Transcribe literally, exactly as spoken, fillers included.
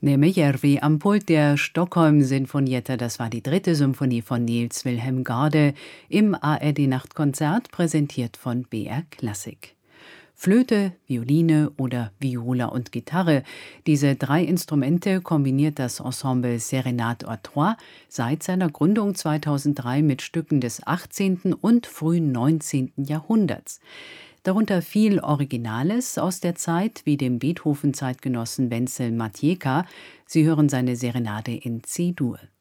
Nejmejärvi am Pult der Stockholm-Sinfonietta, das war die dritte Symphonie von Niels Wilhelm Gade, im A R D-Nachtkonzert, präsentiert von B R Klassik. Flöte, Violine oder Viola und Gitarre, diese drei Instrumente kombiniert das Ensemble Serenade à Trois seit seiner Gründung zweitausenddrei mit Stücken des achtzehnten und frühen neunzehnten Jahrhunderts. Darunter viel Originales aus der Zeit, wie dem Beethoven-Zeitgenossen Wenzel Matejka. Sie hören seine Serenade in C-Dur.